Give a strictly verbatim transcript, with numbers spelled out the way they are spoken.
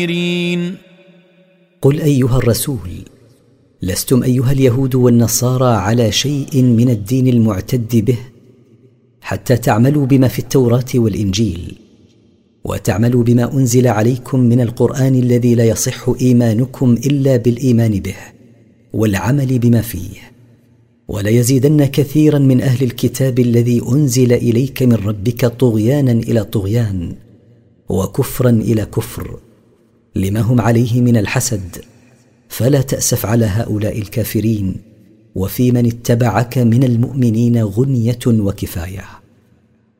قل أيها الرسول: لستم أيها اليهود والنصارى على شيء من الدين المعتد به حتى تعملوا بما في التوراة والإنجيل، وتعملوا بما أنزل عليكم من القرآن الذي لا يصح إيمانكم إلا بالإيمان به والعمل بما فيه. ولا يزيدن كثيرا من أهل الكتاب الذي أنزل إليك من ربك طغيانا إلى طغيان وكفرا إلى كفر لما هم عليه من الحسد، فلا تأسف على هؤلاء الكافرين، وفي من اتبعك من المؤمنين غنية وكفاية.